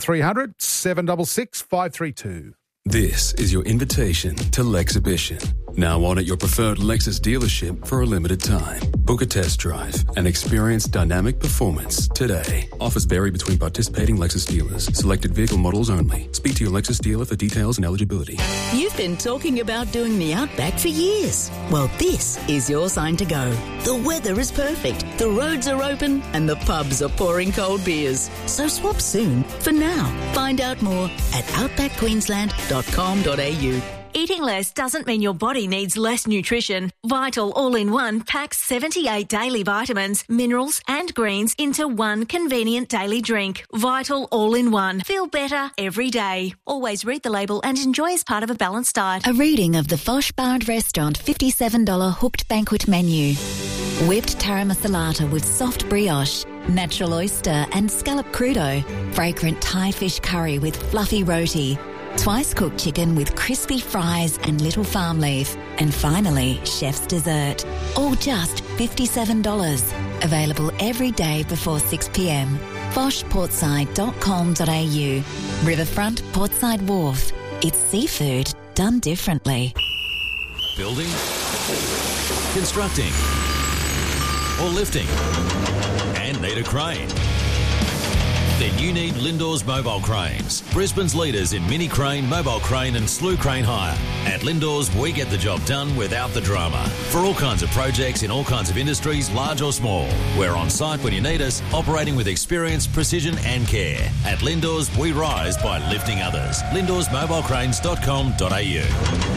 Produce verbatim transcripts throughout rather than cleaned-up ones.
three hundred, seven six six, five three two. This is your invitation to Lexhibition. Now on at your preferred Lexus dealership for a limited time. Book a test drive and experience dynamic performance today. Offers vary between participating Lexus dealers. Selected vehicle models only. Speak to your Lexus dealer for details and eligibility. You've been talking about doing the Outback for years. Well, this is your sign to go. The weather is perfect, the roads are open, and the pubs are pouring cold beers. So swap soon for now. Find out more at outback queensland dot com dot a u. Eating less doesn't mean your body needs less nutrition. Vital All-in-One packs seventy-eight daily vitamins, minerals and greens into one convenient daily drink. Vital All-in-One. Feel better every day. Always read the label and enjoy as part of a balanced diet. A reading of the Fosh Bar and Restaurant fifty-seven dollars hooked banquet menu. Whipped taramasalata with soft brioche, natural oyster and scallop crudo, fragrant Thai fish curry with fluffy roti, twice cooked chicken with crispy fries and little farm leaf, and finally, chef's dessert. All just fifty-seven dollars. Available every day before six p m. fosh portside dot com dot a u. Riverfront Portside Wharf. It's seafood done differently. Building, constructing, or lifting, and need a crane? Then you need Lindor's Mobile Cranes, Brisbane's leaders in mini crane, mobile crane and slew crane hire. At Lindor's, we get the job done without the drama. For all kinds of projects in all kinds of industries, large or small. We're on site when you need us, operating with experience, precision and care. At Lindor's, we rise by lifting others. lindors mobile cranes dot com dot a u.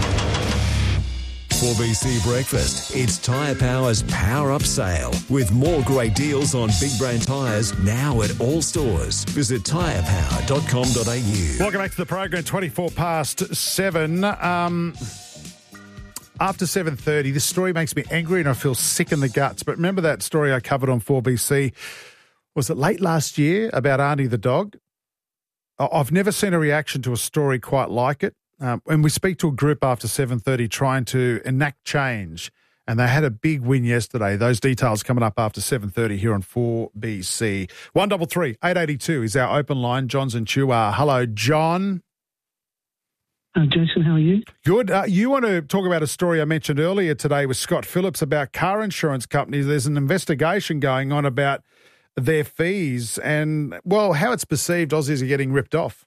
four B C Breakfast. It's Tyre Power's Power Up Sale with more great deals on big brand tyres now at all stores. Visit tyre power dot com dot a u. Welcome back to the program, twenty-four past seven. Um, after seven thirty, this story makes me angry and I feel sick in the guts. But remember that story I covered on four B C, was it late last year, about Arnie the dog? I've never seen a reaction to a story quite like it. Um, and we speak to a group after seven thirty trying to enact change, and they had a big win yesterday. Those details coming up after seven thirty here on four B C. one three three, eight eight two is our open line. John's in Chua. Hello, John. Uh, Jason, how are you? Good. Uh, you want to talk about a story I mentioned earlier today with Scott Phillips about car insurance companies. There's an investigation going on about their fees and, well, how it's perceived Aussies are getting ripped off.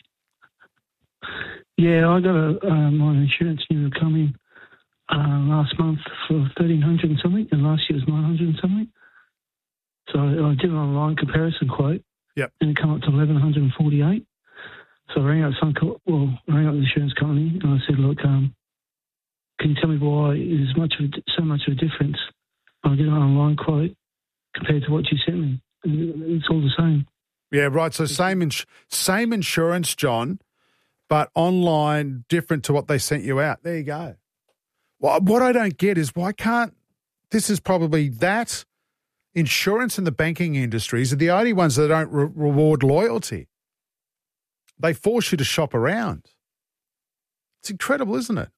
Yeah, I got a, uh, my insurance renewal coming uh, last month for thirteen hundred and something, and last year was nine hundred and something. So I did an online comparison quote, yep, and it came up to eleven forty-eight. So I rang up some, well, I rang up the insurance company and I said, look, um, can you tell me why there's much of a, so much of a difference? I did an online quote compared to what you sent me. It's all the same. Yeah, right. So same ins- same insurance, John, but online different to what they sent you out. There you go. Well, what I don't get is why can't, this is probably that insurance and the banking industries are the only ones that don't re- reward loyalty. They force you to shop around. It's incredible, isn't it?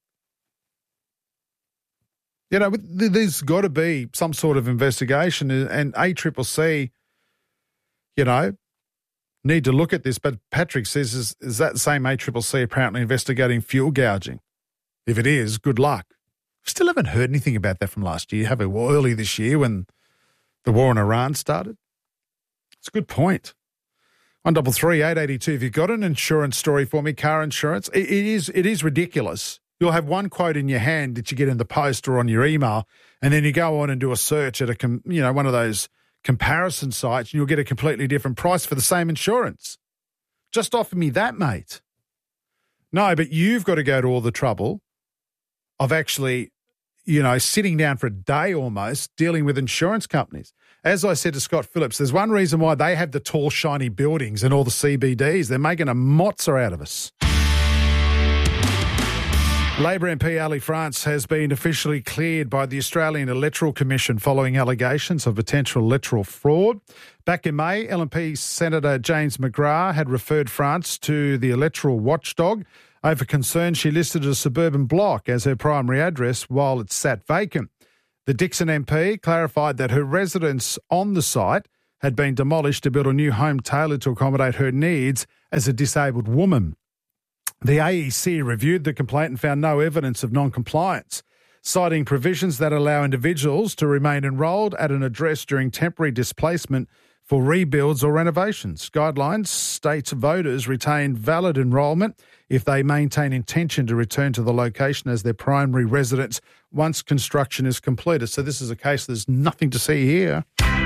You know, there's got to be some sort of investigation, and A C C C, you know, need to look at this. But Patrick says, is, is that same A C C C apparently investigating fuel gouging? If it is, good luck. Still haven't heard anything about that from last year, have we? Well, early this year when the war in Iran started. It's a good point. one three three, eight eight two. If you've got an insurance story for me, car insurance, it, it is it is ridiculous. You'll have one quote in your hand that you get in the post or on your email, and then you go on and do a search at a com, you know one of those comparison sites, and you'll get a completely different price for the same insurance. Just offer me that, mate. No, but you've got to go to all the trouble of actually, you know, sitting down for a day almost dealing with insurance companies. As I said to Scott Phillips, there's one reason why they have the tall, shiny buildings and all the C B Ds. They're making a mozza out of us. Labor M P Ali France has been officially cleared by the Australian Electoral Commission following allegations of potential electoral fraud. Back in May, L N P Senator James McGrath had referred France to the electoral watchdog over concerns she listed a suburban block as her primary address while it sat vacant. The Dixon M P clarified that her residence on the site had been demolished to build a new home tailored to accommodate her needs as a disabled woman. The A E C reviewed the complaint and found no evidence of non-compliance, citing provisions that allow individuals to remain enrolled at an address during temporary displacement for rebuilds or renovations. Guidelines state voters retain valid enrolment if they maintain intention to return to the location as their primary residence once construction is completed. So this is a case, there's nothing to see here.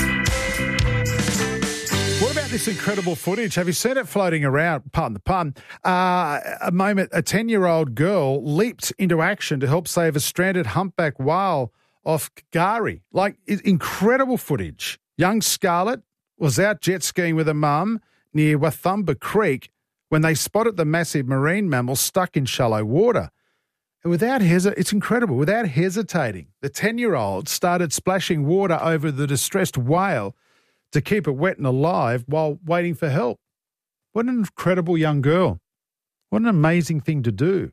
What about this incredible footage? Have you seen it floating around? Pardon the pun. Uh, a moment, a ten-year-old girl leaped into action to help save a stranded humpback whale off K'gari. Like, incredible footage. Young Scarlett was out jet skiing with her mum near Wathumba Creek when they spotted the massive marine mammal stuck in shallow water. And without hesi- it's incredible. Without hesitating, the ten-year-old started splashing water over the distressed whale to keep it wet and alive while waiting for help. What an incredible young girl. What an amazing thing to do.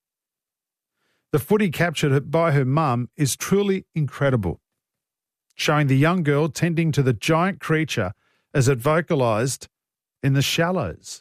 The footy captured by her mum is truly incredible, showing the young girl tending to the giant creature as it vocalised in the shallows.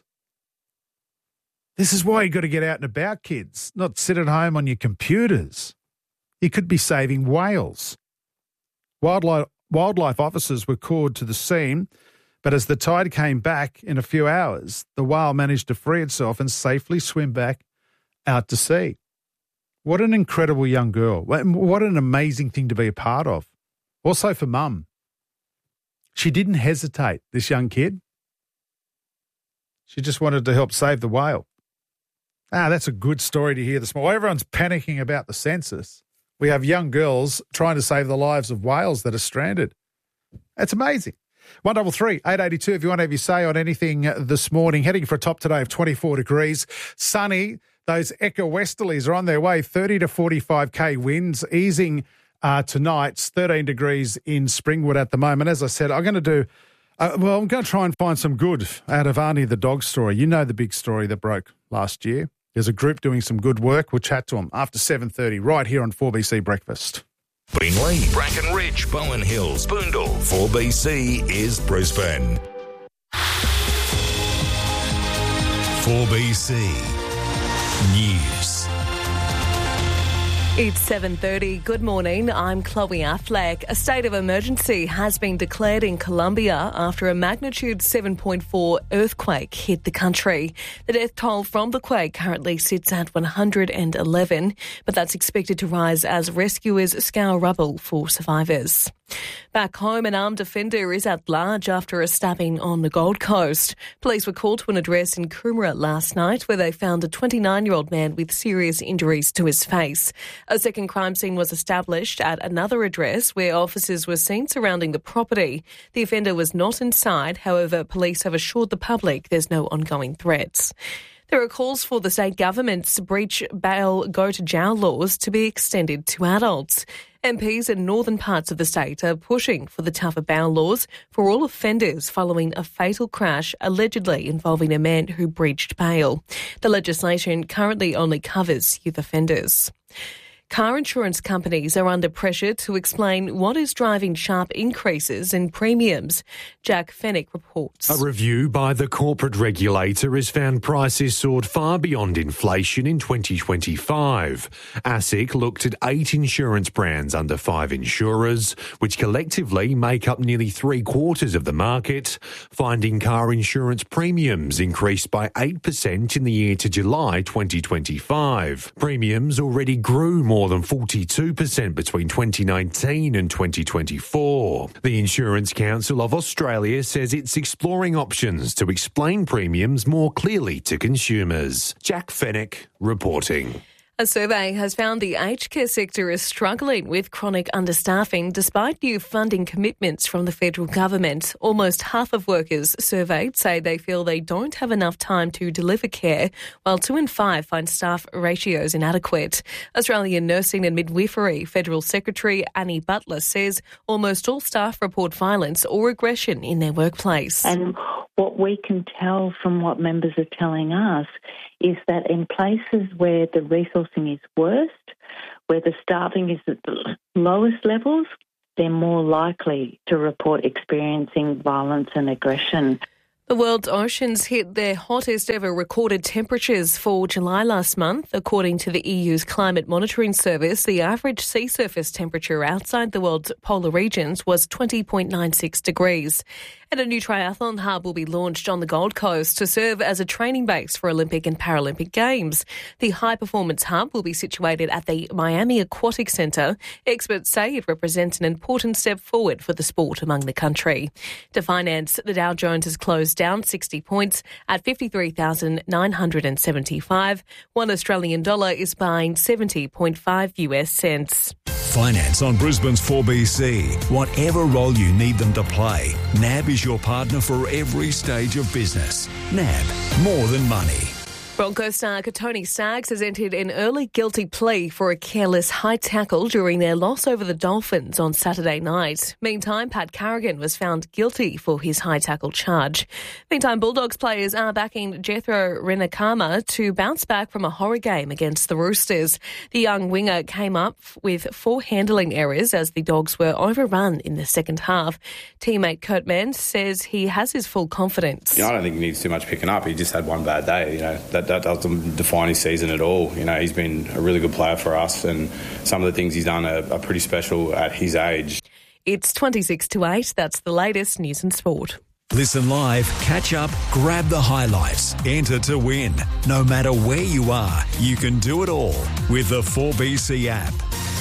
This is why you got to get out and about, kids, not sit at home on your computers. You could be saving whales. Wildlife Wildlife officers were called to the scene, but as the tide came back in a few hours, the whale managed to free itself and safely swim back out to sea. What an incredible young girl. What an amazing thing to be a part of. Also for mum. She didn't hesitate, this young kid. She just wanted to help save the whale. Ah, that's a good story to hear this morning. Everyone's panicking about the census. We have young girls trying to save the lives of whales that are stranded. That's amazing. one double three, eight eight two if you want to have your say on anything this morning. Heading for a top today of twenty-four degrees. Sunny. Those eco-westerlies are on their way. thirty to forty-five K winds easing uh, tonight. It's thirteen degrees in Springwood at the moment. As I said, I'm going to do, uh, well, I'm going to try and find some good out of Arnie the dog story. You know the big story that broke last year. There's a group doing some good work. We'll chat to them after seven thirty right here on four B C Breakfast. Beenleigh, Brackenridge, Bowen Hills, Boondall. four B C is Brisbane. four B C News. It's seven thirty. Good morning. I'm Chloe Affleck. A state of emergency has been declared in Colombia after a magnitude seven point four earthquake hit the country. The death toll from the quake currently sits at one hundred eleven, but that's expected to rise as rescuers scour rubble for survivors. Back home, an armed offender is at large after a stabbing on the Gold Coast. Police were called to an address in Coomera last night where they found a twenty-nine-year-old man with serious injuries to his face. A second crime scene was established at another address where officers were seen surrounding the property. The offender was not inside. However, police have assured the public there's no ongoing threats. There are calls for the state government's breach bail go-to-jail laws to be extended to adults. M Ps in northern parts of the state are pushing for the tougher bail laws for all offenders following a fatal crash allegedly involving a man who breached bail. The legislation currently only covers youth offenders. Car insurance companies are under pressure to explain what is driving sharp increases in premiums. Jack Fennick reports. A review by the corporate regulator has found prices soared far beyond inflation in twenty twenty-five. ASIC looked at eight insurance brands under five insurers, which collectively make up nearly three quarters of the market, finding car insurance premiums increased by eight percent in the year to July twenty twenty-five. Premiums already grew more than forty-two percent between twenty nineteen and twenty twenty-four. The Insurance Council of Australia says it's exploring options to explain premiums more clearly to consumers. Jack Fennick reporting. A survey has found the aged care sector is struggling with chronic understaffing despite new funding commitments from the federal government. Almost half of workers surveyed say they feel they don't have enough time to deliver care, while two in five find staff ratios inadequate. Australian Nursing and Midwifery Federal Secretary Annie Butler says almost all staff report violence or aggression in their workplace. And what we can tell from what members are telling us is that in places where the resourcing is worst, where the staffing is at the lowest levels, they're more likely to report experiencing violence and aggression. The world's oceans hit their hottest ever recorded temperatures for July last month. According to the E U's Climate Monitoring Service, the average sea surface temperature outside the world's polar regions was twenty point nine six degrees. And a new triathlon hub will be launched on the Gold Coast to serve as a training base for Olympic and Paralympic Games. The high-performance hub will be situated at the Miami Aquatic Centre. Experts say it represents an important step forward for the sport among the country. To finance, the Dow Jones has closed down sixty points at fifty-three thousand nine hundred seventy-five. One Australian dollar is buying seventy point five U S cents. Finance on Brisbane's four B C. Whatever role you need them to play, N A B is your partner for every stage of business. N A B, more than money. Broncos star Tony Staggs has entered an early guilty plea for a careless high tackle during their loss over the Dolphins on Saturday night. Meantime, Pat Carrigan was found guilty for his high tackle charge. Meantime, Bulldogs players are backing Jethro Renakama to bounce back from a horror game against the Roosters. The young winger came up with four handling errors as the Dogs were overrun in the second half. Teammate Kurt Mann says he has his full confidence. You know, I don't think he needs too much picking up. He just had one bad day, you know. That That doesn't define his season at all. You know, he's been a really good player for us, and some of the things he's done are, are pretty special at his age. It's twenty-six to eight. That's the latest news and sport. Listen live, catch up, grab the highlights, enter to win. No matter where you are, you can do it all with the four B C app.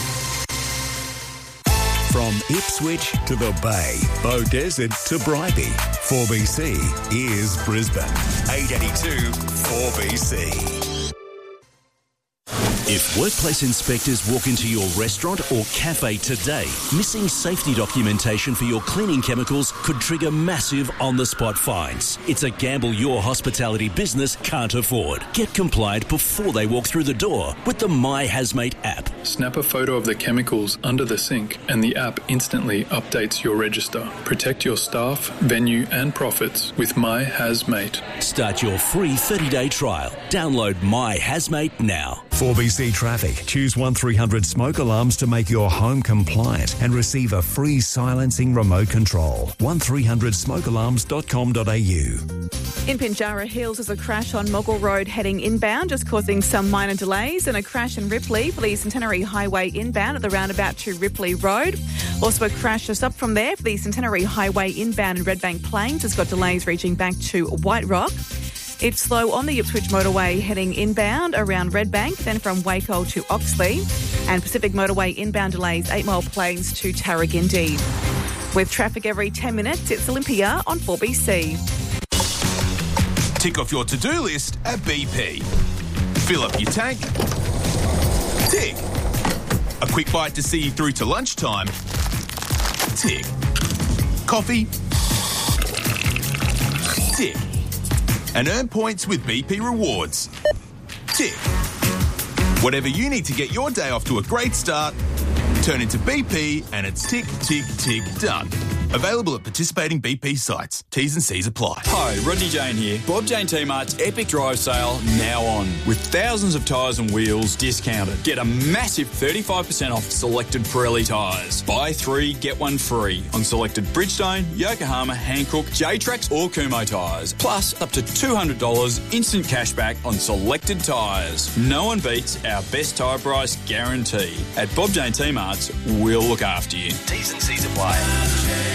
From Ipswich to the Bay, Bow Desert to Bribie, four B C is Brisbane. eight eighty-two four B C. If workplace inspectors walk into your restaurant or cafe today, missing safety documentation for your cleaning chemicals could trigger massive on-the-spot fines. It's a gamble your hospitality business can't afford. Get compliant before they walk through the door with the My Hazmate app. Snap a photo of the chemicals under the sink and the app instantly updates your register. Protect your staff, venue and profits with My Hazmate. Start your free thirty-day trial. Download My Hazmate now. four B C Traffic. Choose one three hundred smoke alarms to make your home compliant and receive a free silencing remote control. one three hundred smoke alarms dot com dot a u. In Pinjarra Hills, there's a crash on Moggle Road heading inbound, just causing some minor delays, and a crash in Ripley for the Centenary Highway inbound at the roundabout to Ripley Road. Also a crash just up from there for the Centenary Highway inbound in Redbank Plains. It's got delays reaching back to White Rock. It's slow on the Ipswich motorway heading inbound around Redbank, then from Waco to Oxley. And Pacific Motorway inbound delays eight Mile Plains to Tarragindi. With traffic every ten minutes, it's Olympia on four B C. Tick off your to-do list at B P. Fill up your tank. Tick. A quick bite to see you through to lunchtime. Tick. Coffee. Tick. And earn points with B P Rewards. Tick. Whatever you need to get your day off to a great start, turn into B P and it's tick, tick, tick, done. Available at participating B P sites. T's and C's apply. Hi, Rodney Jane here. Bob Jane T-Mart's Epic Drive Sale now on. With thousands of tyres and wheels discounted. Get a massive thirty-five percent off selected Pirelli tyres. Buy three, get one free on selected Bridgestone, Yokohama, Hankook, J-Trax or Kumho tyres. Plus up to two hundred dollars instant cashback on selected tyres. No one beats our best tyre price guarantee. At Bob Jane T-Mart's, we'll look after you. T's and C's apply.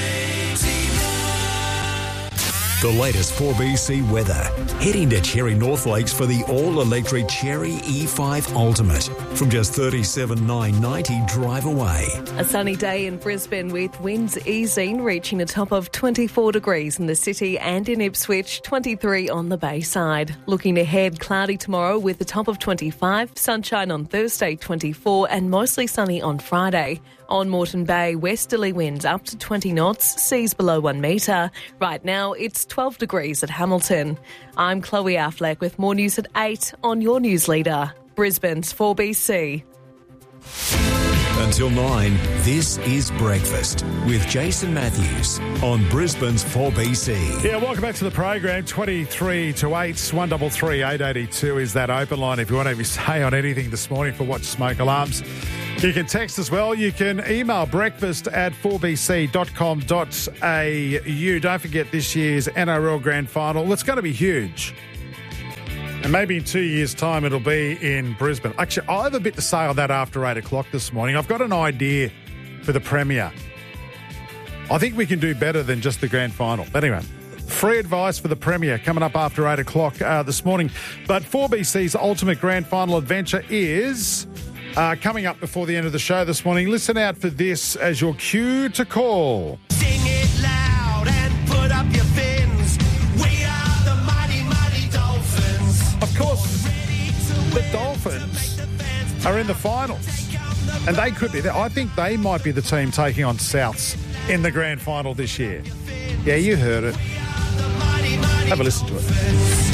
The latest four B C weather. Heading to Cherry North Lakes for the all-electric Cherry E five Ultimate from just thirty-seven thousand nine hundred ninety dollars drive away. A sunny day in Brisbane with winds easing, reaching a top of twenty-four degrees in the city and in Ipswich, twenty-three on the Bayside. Looking ahead, cloudy tomorrow with a top of twenty-five, sunshine on Thursday, twenty-four, and mostly sunny on Friday. On Moreton Bay, westerly winds up to twenty knots, seas below one metre. Right now, it's twelve degrees at Hamilton. I'm Chloe Affleck with more news at eight on your news leader, Brisbane's four B C. Until until nine, this is Breakfast with Jason Matthews on Brisbane's four B C. Yeah, welcome back to the program. twenty-three to eight, one three three, eight eight two is that open line if you want to have your say on anything this morning for Watch Smoke Alarms. You can text as well. You can email breakfast at four b c dot com dot a u. Don't forget this year's N R L Grand Final. It's going to be huge. And maybe in two years' time it'll be in Brisbane. Actually, I have a bit to say on that after eight o'clock this morning. I've got an idea for the Premier. I think we can do better than just the Grand Final. But anyway, free advice for the Premier coming up after eight o'clock uh, this morning. But four B C's ultimate Grand Final adventure is uh, coming up before the end of the show this morning. Listen out for this as your cue to call. Sing it loud and put up your fins. We are the mighty, mighty Dolphins. Of course, the Dolphins are in the finals. And they could be there. I think they might be the team taking on Souths in the Grand Final this year. Yeah, you heard it. Have a listen to it.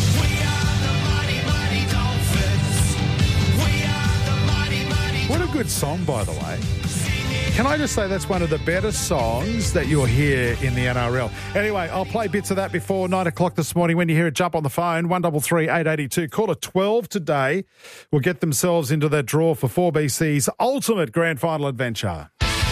What a good song, by the way. Can I just say that's one of the better songs that you'll hear in the N R L. Anyway, I'll play bits of that before nine o'clock this morning. When you hear it, jump on the phone, one three three, eight eight two. Caller twelve today will get themselves into that draw for four B C's ultimate Grand Final adventure.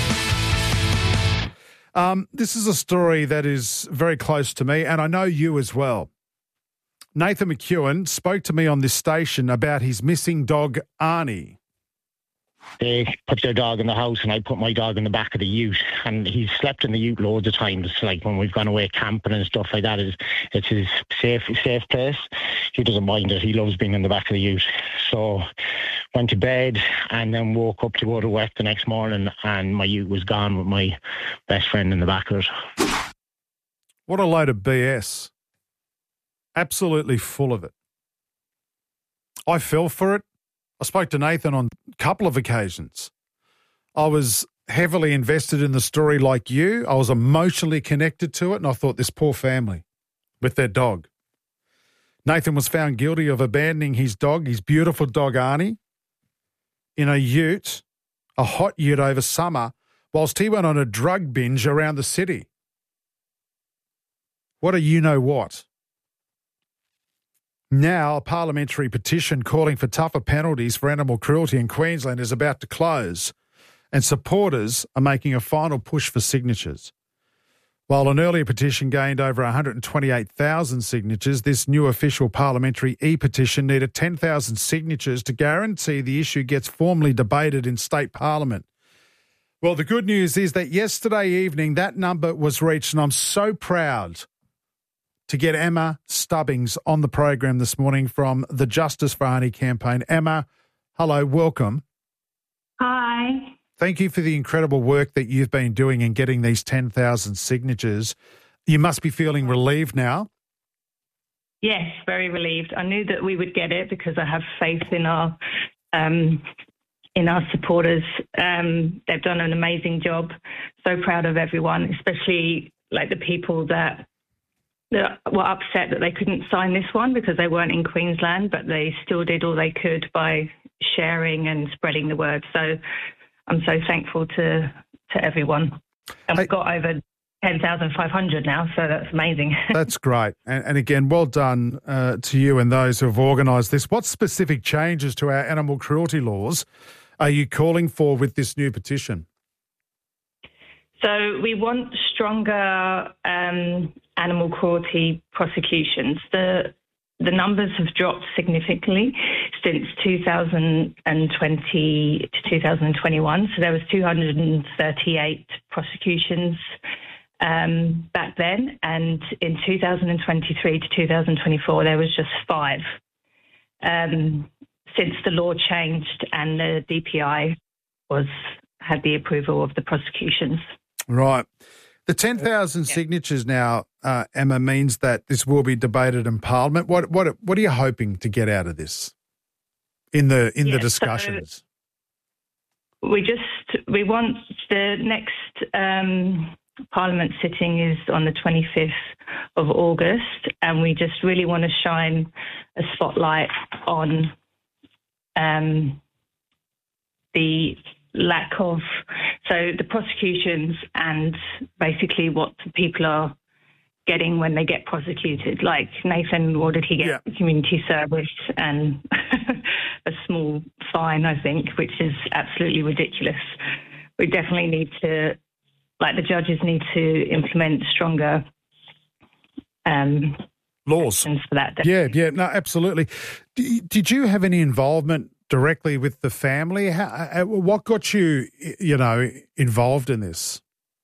Um, this is a story that is very close to me, and I know you as well. Nathan McEwen spoke to me on this station about his missing dog, Arnie. They put their dog in the house and I put my dog in the back of the ute, and he's slept in the ute loads of times. Like when we've gone away camping and stuff like that, it's, it's his safe safe place. He doesn't mind it. He loves being in the back of the ute. So went to bed and then woke up to go to work the next morning, and my ute was gone with my best friend in the back of it. What a load of B S. Absolutely full of it. I fell for it. I spoke to Nathan on a couple of occasions. I was heavily invested in the story like you. I was emotionally connected to it, and I thought, this poor family with their dog. Nathan was found guilty of abandoning his dog, his beautiful dog Arnie, in a ute, a hot ute over summer, whilst he went on a drug binge around the city. What a you-know-what. Now, a parliamentary petition calling for tougher penalties for animal cruelty in Queensland is about to close, and supporters are making a final push for signatures. While an earlier petition gained over one hundred twenty-eight thousand signatures, this new official parliamentary e-petition needed ten thousand signatures to guarantee the issue gets formally debated in state parliament. Well, the good news is that yesterday evening that number was reached, and I'm so proud to get Emma Stubbings on the program this morning from the Justice for Arnie campaign. Emma, hello, welcome. Hi. Thank you for the incredible work that you've been doing in getting these ten thousand signatures. You must be feeling relieved now. Yes, very relieved. I knew that we would get it because I have faith in our um, in our supporters. Um, they've done an amazing job. So proud of everyone, especially like the people that that were upset that they couldn't sign this one because they weren't in Queensland, but they still did all they could by sharing and spreading the word. So I'm so thankful to to everyone. And we've got over ten thousand five hundred now, so that's amazing. That's great. And, and again, well done uh, to you and those who have organised this. What specific changes to our animal cruelty laws are you calling for with this new petition? So we want stronger um, animal cruelty prosecutions. The the numbers have dropped significantly since two thousand twenty to two thousand twenty-one. So there was two hundred thirty-eight prosecutions um, back then, and in two thousand twenty-three to two thousand twenty-four there was just five. Um, since the law changed and the D P I was had the approval of the prosecutions. Right. The ten thousand yeah. signatures now, uh, Emma, means that this will be debated in Parliament. What what what are you hoping to get out of this in the in yeah, the discussions? So we just we want the next um, Parliament sitting is on the twenty-fifth of August, and we just really want to shine a spotlight on um, the lack of, so the prosecutions and basically what people are getting when they get prosecuted. Like Nathan, what did he get? Yeah. Community service and a small fine, I think, which is absolutely ridiculous. We definitely need to, like the judges need to implement stronger um, laws for that. Yeah, yeah, no, absolutely. D- did you have any involvement directly with the family? How, what got you, you know, involved in this?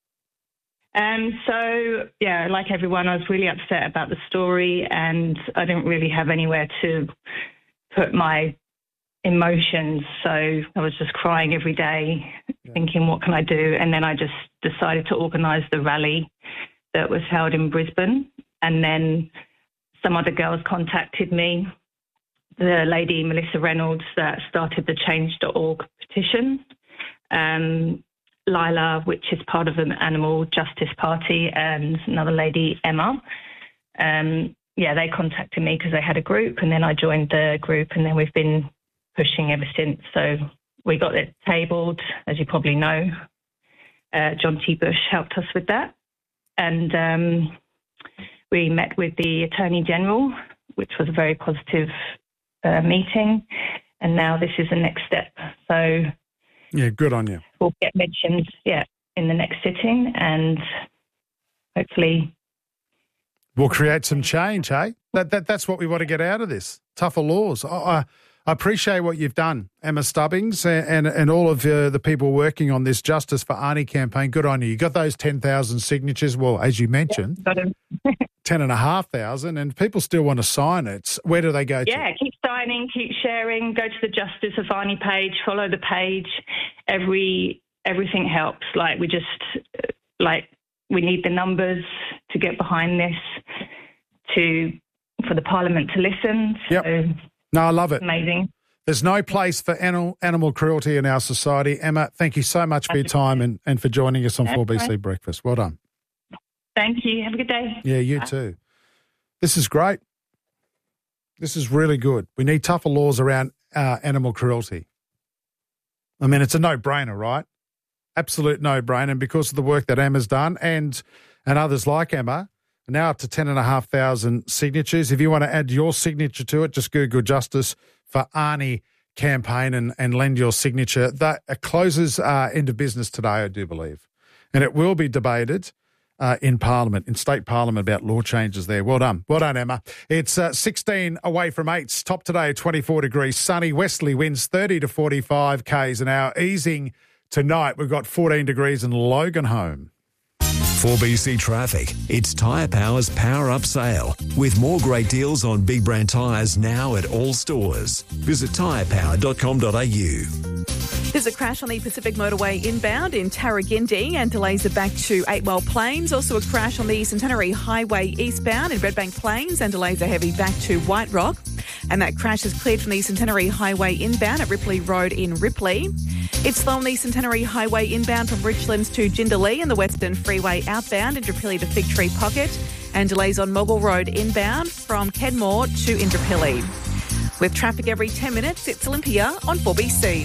Um, so, yeah, like everyone, I was really upset about the story and I didn't really have anywhere to put my emotions. So I was just crying every day, yeah. thinking, what can I do? And then I just decided to organise the rally that was held in Brisbane. And then some other girls contacted me. The lady, Melissa Reynolds, that started the change dot org petition. Um Lila, which is part of an Animal Justice Party, and another lady, Emma. Um, yeah, they contacted me because they had a group, and then I joined the group, and then we've been pushing ever since. So we got it tabled, as you probably know. Uh, John T. Bush helped us with that. And um, we met with the Attorney General, which was a very positive uh, meeting. And now this is the next step. So... yeah, good on you. We'll get mentioned, yeah, in the next sitting and hopefully... we'll create some change, hey? That, that That's what we want to get out of this, tougher laws. I, I appreciate what you've done, Emma Stubbings, and, and, and all of uh, the people working on this Justice for Arnie campaign. Good on you. You got those ten thousand signatures, well, as you mentioned, yeah, got them. ten and a half thousand, and people still want to sign it. Where do they go to? Yeah, keep signing, keep sharing, go to the Justice of Arnie page, follow the page. Every everything helps. Like we just like we need the numbers to get behind this, to for the Parliament to listen. So yep. No, I love it. Amazing. There's no place for animal, animal cruelty in our society. Emma, thank you so much for your time and, and for joining us on That's four B C right. Breakfast. Well done. Thank you. Have a good day. Yeah, you Bye. too. This is great. This is really good. We need tougher laws around uh, animal cruelty. I mean, it's a no-brainer, right? Absolute no-brainer. And because of the work that Emma's done and and others like Emma, now up to ten and a half thousand signatures. If you want to add your signature to it, just Google Justice for Arnie campaign and, and lend your signature. That uh, closes uh, into business today, I do believe. And it will be debated uh, in Parliament, in state Parliament, about law changes there. Well done. Well done, Emma. It's uh, sixteen away from eight. Top today, twenty-four degrees. Sunny. Westerly winds thirty to forty-five kays an hour. Easing tonight. We've got fourteen degrees in Loganholme. four B C Traffic. It's Tyre Power's Power Up Sale with more great deals on big brand tyres now at all stores. Visit tyre power dot com dot a u. There's a crash on the Pacific Motorway inbound in Tarragindi and delays are back to Eightwell Plains. Also a crash on the Centenary Highway eastbound in Redbank Plains and delays are heavy back to White Rock. And that crash is cleared from the Centenary Highway inbound at Ripley Road in Ripley. It's slow on the Centenary Highway inbound from Richlands to Jindalee and the Western Freeway outbound Indooroopilly to Fig Tree Pocket, and delays on Mogul Road inbound from Kenmore to Indooroopilly. With traffic every ten minutes, it's Olympia on four B C.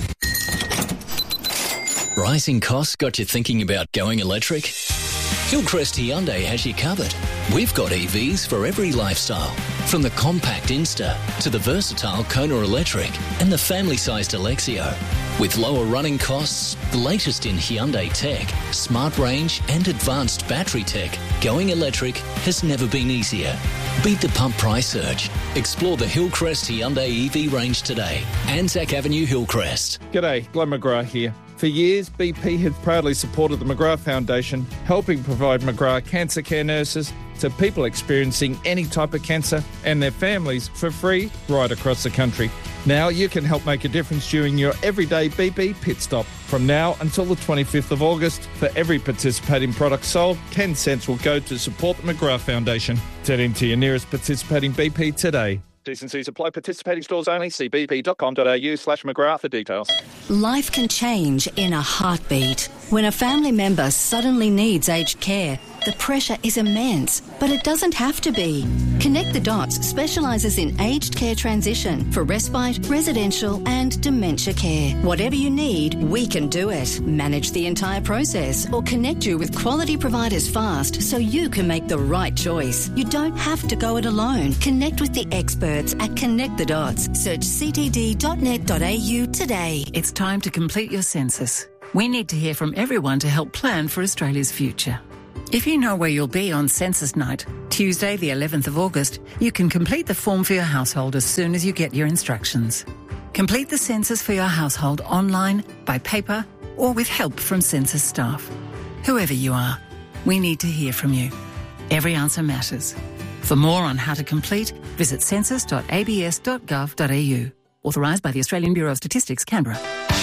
Rising costs got you thinking about going electric? Hillcrest Hyundai has you covered. We've got E Vs for every lifestyle, from the compact Insta to the versatile Kona Electric and the family-sized Alexio. With lower running costs, the latest in Hyundai tech, smart range and advanced battery tech, going electric has never been easier. Beat the pump price surge. Explore the Hillcrest Hyundai E V range today. Anzac Avenue, Hillcrest. G'day, Glenn McGrath here. For years, B P has proudly supported the McGrath Foundation, helping provide McGrath cancer care nurses to people experiencing any type of cancer and their families for free right across the country. Now you can help make a difference during your everyday B P pit stop. From now until the twenty-fifth of August, for every participating product sold, ten cents will go to support the McGrath Foundation. Head into your nearest participating B P today. T's and C's apply. Participating stores only. See b p dot com dot a u slash McGrath for details. Life can change in a heartbeat. When a family member suddenly needs aged care, The pressure is immense, but it doesn't have to be. Connect the Dots specialises in aged care transition for respite, residential and dementia care. Whatever you need, we can do it. Manage the entire process or connect you with quality providers fast so you can make the right choice. You don't have to go it alone. Connect with the experts at Connect the Dots. Search c t d dot net dot a u today. It's time to complete your census. We need to hear from everyone to help plan for Australia's future. If you know where you'll be on census night, Tuesday the eleventh of August, you can complete the form for your household as soon as you get your instructions. Complete the census for your household online, by paper, or with help from census staff. Whoever you are, we need to hear from you. Every answer matters. For more on how to complete, visit census dot a b s dot gov dot a u. Authorised by the Australian Bureau of Statistics, Canberra.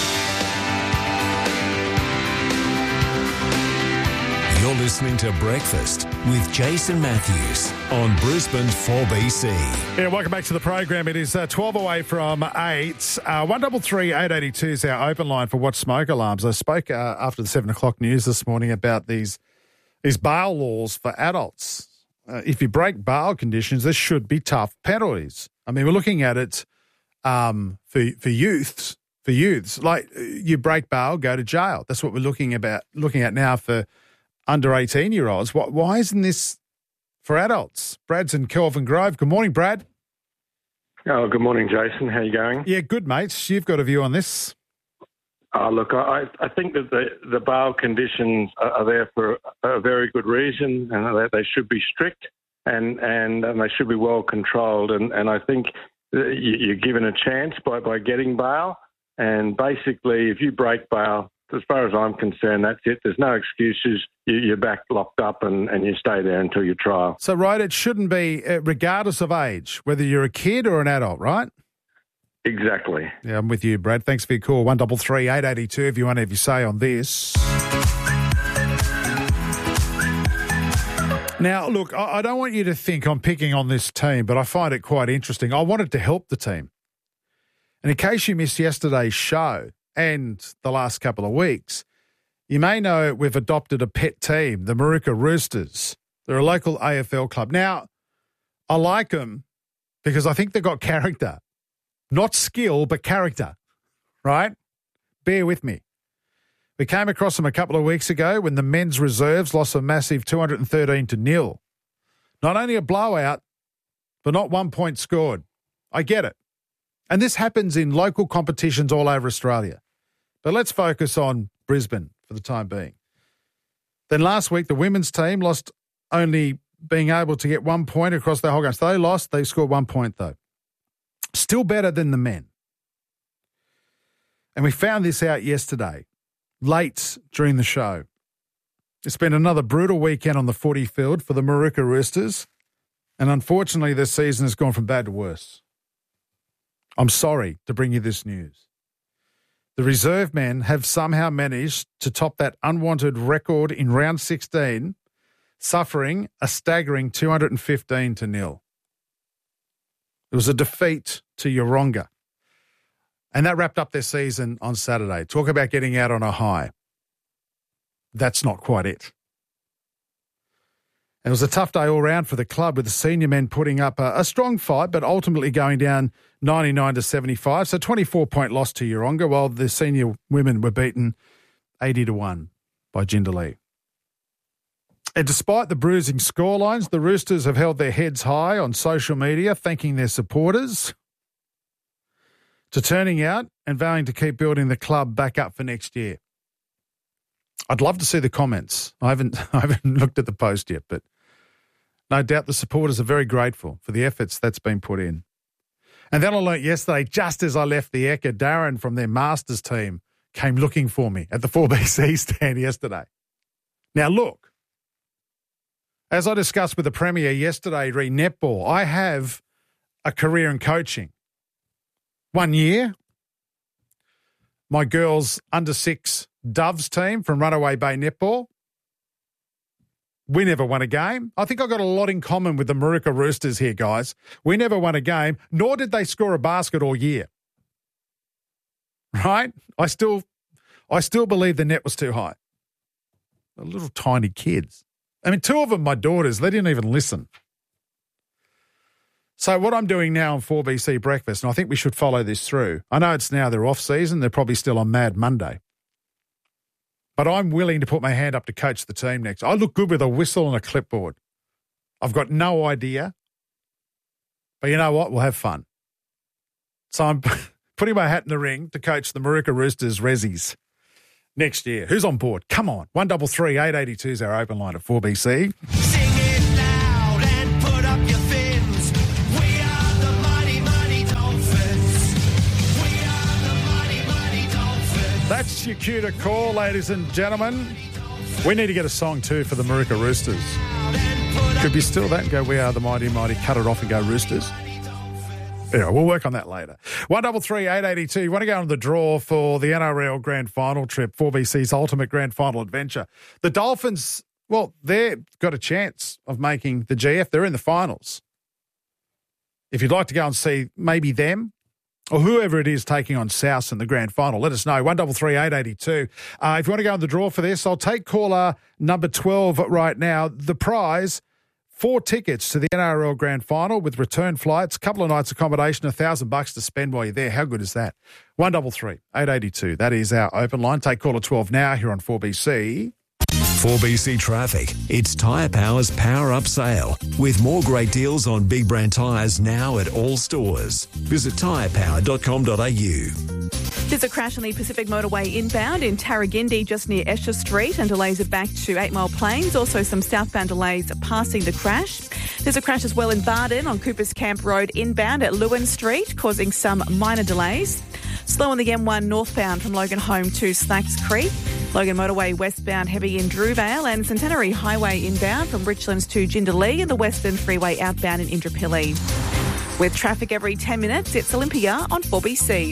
You're listening to Breakfast with Jason Matthews on Brisbane four B C. Yeah, welcome back to the program. It is uh, twelve away from eight. Uh, one double three eight eighty two is our open line for Watch Smoke Alarms. I spoke uh, after the seven o'clock news this morning about these these bail laws for adults. Uh, if you break bail conditions, there should be tough penalties. I mean, we're looking at it um, for for youths. For youths, like you break bail, go to jail. That's what we're looking about looking at now for under eighteen-year-olds. Why isn't this for adults? Brad's in Kelvin Grove. Good morning, Brad. Oh, good morning, Jason. How you going? Yeah, good, mates. You've got a view on this. Uh, look, I, I think that the, the bail conditions are, are there for a very good reason, and that they should be strict and, and, and they should be well controlled. And, and I think you're given a chance by, by getting bail. And basically, if you break bail, as far as I'm concerned, that's it. There's no excuses. You, you're back locked up and, and you stay there until your trial. So, right, it shouldn't be, uh, regardless of age, whether you're a kid or an adult, right? Exactly. Yeah, I'm with you, Brad. Thanks for your call. one double three eight eighty two if you want to have your say on this. Now, look, I, I don't want you to think I'm picking on this team, but I find it quite interesting. I wanted to help the team. And in case you missed yesterday's show, and the last couple of weeks, you may know we've adopted a pet team, the Maruka Roosters. They're a local A F L club. Now, I like them because I think they've got character. Not skill, but character, right? Bear with me. We came across them a couple of weeks ago when the men's reserves lost a massive two hundred thirteen to nil. Not only a blowout, but not one point scored. I get it. And this happens in local competitions all over Australia. But let's focus on Brisbane for the time being. Then last week, the women's team lost, only being able to get one point across the whole game. So they lost. They scored one point, though. Still better than the men. And we found this out yesterday, late during the show. It's been another brutal weekend on the footy field for the Maruka Roosters. And unfortunately, this season has gone from bad to worse. I'm sorry to bring you this news. The reserve men have somehow managed to top that unwanted record in round sixteen, suffering a staggering two hundred fifteen to nil. It was a defeat to Yeronga. And that wrapped up their season on Saturday. Talk about getting out on a high. That's not quite it. It was a tough day all round for the club, with the senior men putting up a, a strong fight, but ultimately going down ninety-nine to seventy-five. So twenty-four point loss to Yeronga, while the senior women were beaten eighty to one by Jindalee. And despite the bruising scorelines, the Roosters have held their heads high on social media, thanking their supporters, to turning out and vowing to keep building the club back up for next year. I'd love to see the comments. I haven't I haven't looked at the post yet, but no doubt the supporters are very grateful for the efforts that's been put in. And then I learnt yesterday, just as I left the Ekka, Darren from their Masters team came looking for me at the four B C stand yesterday. Now look, as I discussed with the Premier yesterday, re netball, I have a career in coaching. One year, my girls' under six Doves team from Runaway Bay Netball, we never won a game. I think I've got a lot in common with the Maruka Roosters here, guys. We never won a game, nor did they score a basket all year. Right? I still I still believe the net was too high. They're little tiny kids. I mean, two of them, my daughters, they didn't even listen. So what I'm doing now on four B C Breakfast, and I think we should follow this through. I know it's now their off season. They're probably still on Mad Monday. But I'm willing to put my hand up to coach the team next. I look good with a whistle and a clipboard. I've got no idea. But you know what? We'll have fun. So I'm putting my hat in the ring to coach the Maruka Roosters Rezzies next year. Who's on board? Come on. one three three, eight eight two is our open line at four B C. Sing it loud and put up your fins. We are the mighty, mighty Dolphins. We are the mighty, mighty Dolphins. That's your cue to call, ladies and gentlemen. We need to get a song too for the Maruka Roosters. Could be still that and go, we are the mighty, mighty, cut it off and go Roosters. Yeah, we'll work on that later. one three three, eight eight two. You want to go on the draw for the N R L Grand Final trip, four B C's ultimate Grand Final adventure. The Dolphins, well, they've got a chance of making the G F. They're in the finals. If you'd like to go and see maybe them or whoever it is taking on South in the Grand Final, let us know. one three three, eight eight two. Uh, if you want to go on the draw for this, I'll take caller number twelve right now. The prize, four tickets to the N R L Grand Final with return flights, couple of nights accommodation, a thousand bucks to spend while you're there. How good is that? one three three, eight eight two. That is our open line. Take caller twelve now here on four B C. four B C Traffic. It's Tyre Power's Power Up Sale with more great deals on big brand tyres now at all stores. Visit tyre power dot com dot a u. There's a crash on the Pacific Motorway inbound in Tarragindi just near Esher Street and delays are back to Eight Mile Plains. Also some southbound delays passing the crash. There's a crash as well in Barden on Coopers Camp Road inbound at Lewin Street, causing some minor delays. Slow on the M one northbound from Logan Home to Slacks Creek. Logan Motorway westbound heavy in Drewvale and Centenary Highway inbound from Richlands to Jindalee and the Western Freeway outbound in Indooroopilly. With traffic every ten minutes, it's Olympia on four B C.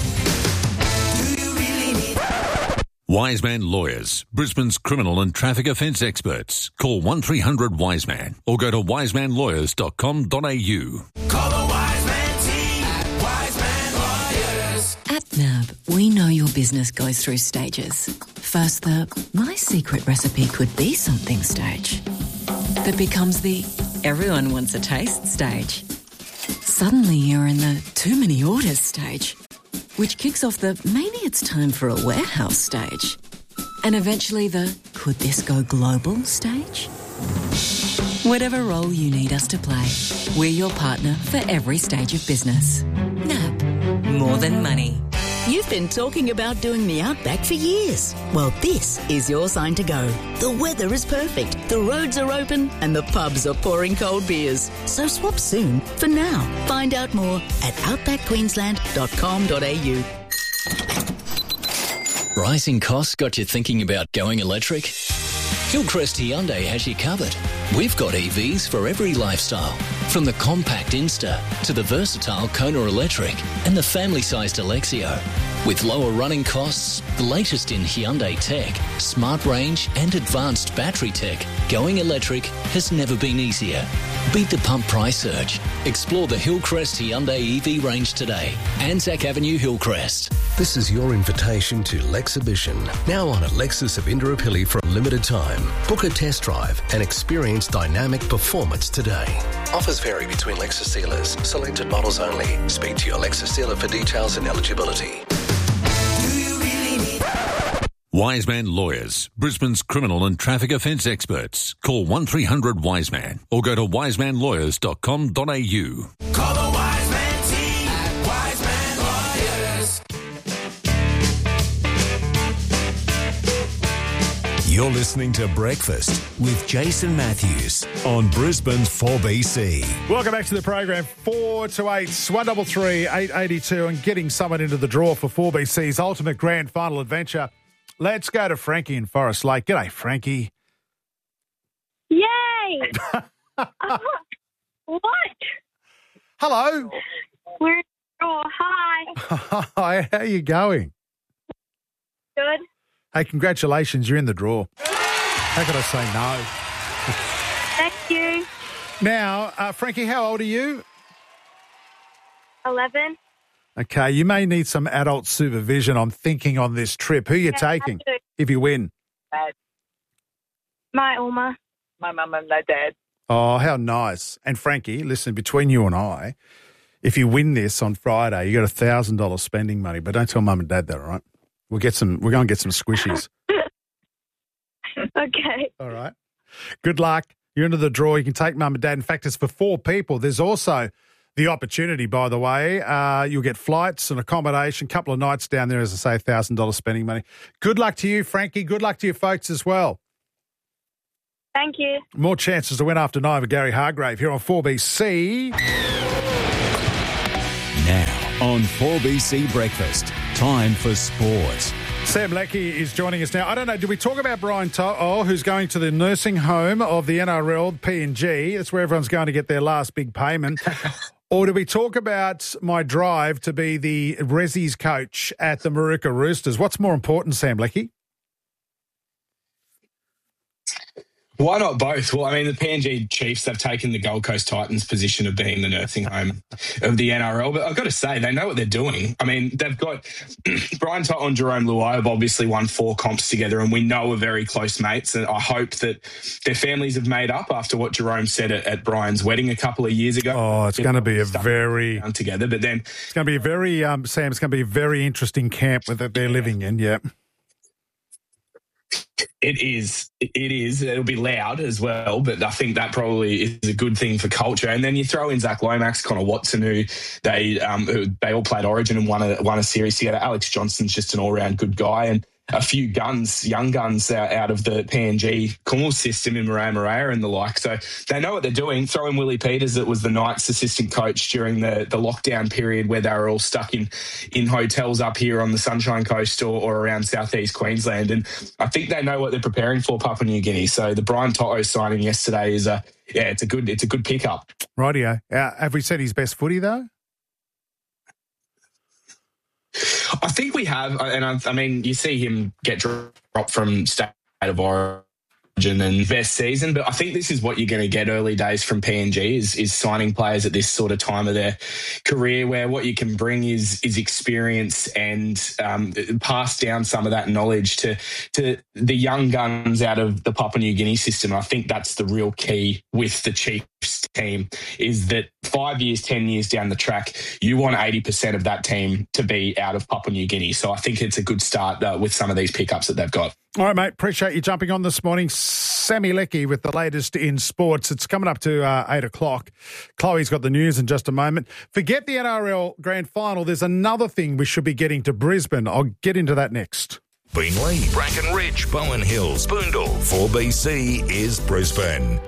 Wiseman Lawyers, Brisbane's criminal and traffic offence experts. Call one three hundred Wiseman or go to wiseman lawyers dot com dot a u. Call the Wiseman team at Wiseman Lawyers. At N A B, we know your business goes through stages. First, the my secret recipe could be something stage. That becomes the everyone wants a taste stage. Suddenly you're in the too many orders stage, which kicks off the maybe it's time for a warehouse stage. And eventually the could this go global stage? Whatever role you need us to play, we're your partner for every stage of business. N A B, more than money. You've been talking about doing the Outback for years. Well, this is your sign to go. The weather is perfect, the roads are open, and the pubs are pouring cold beers. So swap soon for now. Find out more at outback queensland dot com dot a u. Rising costs got you thinking about going electric? Hillcrest Hyundai has you covered. We've got E Vs for every lifestyle, from the compact Insta to the versatile Kona Electric and the family-sized Alexio. With lower running costs, the latest in Hyundai tech, smart range and advanced battery tech, going electric has never been easier. Beat the pump price surge. Explore the Hillcrest Hyundai E V range today. Anzac Avenue, Hillcrest. This is your invitation to Lexhibition, now on at Lexus of Indooroopilly for a limited time. Book a test drive and experience dynamic performance today. Offers vary between Lexus dealers. Selected models only. Speak to your Lexus dealer for details and eligibility. Wiseman Lawyers, Brisbane's criminal and traffic offence experts. Call one three hundred Wiseman or go to wiseman lawyers dot com dot a u. Call the Wiseman team at Wiseman Lawyers. You're listening to Breakfast with Jason Matthews on Brisbane's four B C. Welcome back to the program. Four to eight, one three three, eight eight two, and getting someone into the draw for four B C's ultimate grand final adventure. Let's go to Frankie in Forest Lake. G'day, Frankie. Yay! uh, what? Hello. We're oh hi. Hi, how are you going? Good. Hey, congratulations, you're in the draw. How could I say no? Thank you. Now, uh, Frankie, how old are you? Eleven. Okay, you may need some adult supervision, I'm thinking, on this trip. Who are you Yeah, taking I do. if you win? My Uma. my mum and my dad. Oh, how nice. And Frankie, listen, between you and I, if you win this on Friday, you got one thousand dollars spending money, but don't tell mum and dad that, all right? We'll get some, we're going to get some squishies. Okay. All right. Good luck. You're into the draw. You can take mum and dad. In fact, it's for four people. There's also the opportunity, by the way. Uh, you'll get flights and accommodation, couple of nights down there, as I say, one thousand dollars spending money. Good luck to you, Frankie. Good luck to your folks as well. Thank you. More chances to win after nine with Gary Hargrave here on four B C. Now on four B C Breakfast, time for sport. Sam Leckie is joining us now. I don't know, did we talk about Brian To'o, who's going to the nursing home of the N R L, P N G? That's where everyone's going to get their last big payment. Or did we talk about my drive to be the Resi's coach at the Maruka Roosters? What's more important, Sam Leckie? Why not both? Well, I mean, the P N G Chiefs, they've taken the Gold Coast Titans' position of being the nursing home of the N R L. But I've got to say, they know what they're doing. I mean, they've got Brian To'o and Jerome Luai have obviously won four comps together, and we know are very close mates. And I hope that their families have made up after what Jerome said at, at Brian's wedding a couple of years ago. Oh, it's going to be a very... together, but then... It's going to be a very, um, Sam, it's going to be a very interesting camp that they're living in, yeah. It is. It is. It'll be loud as well, but I think that probably is a good thing for culture. And then you throw in Zach Lomax, Connor Watson, who they um, who they all played Origin and won a won a series together. Alex Johnson's just an all round good guy, and a few guns, young guns out, out of the P N G Cornwall system in Maria Maria and the like. So they know what they're doing. Throw in Willie Peters, that was the Knights assistant coach during the, the lockdown period where they were all stuck in, in hotels up here on the Sunshine Coast or, or around southeast Queensland. And I think they know what they're preparing for Papua New Guinea. So the Brian To'o signing yesterday is a, yeah, it's a good, it's a good pickup. Rightio. Uh, have we seen his best footy though? I think we have, and I, I mean, you see him get dropped from State of Origin and best season, but I think this is what you're going to get early days from P N G is, is signing players at this sort of time of their career, where what you can bring is is experience and um, pass down some of that knowledge to to the young guns out of the Papua New Guinea system. I think that's the real key with the Chiefs team, is that five years, ten years down the track, you want eighty percent of that team to be out of Papua New Guinea. So I think it's a good start uh, with some of these pickups that they've got. All right, mate. Appreciate you jumping on this morning. Sammy Leckie with the latest in sports. It's coming up to uh, eight o'clock. Chloe's got the news in just a moment. Forget the N R L Grand Final. There's another thing we should be getting to Brisbane. I'll get into that next. Beenleigh, Bracken Ridge, Bowen Hills, Boondall. four B C is Brisbane.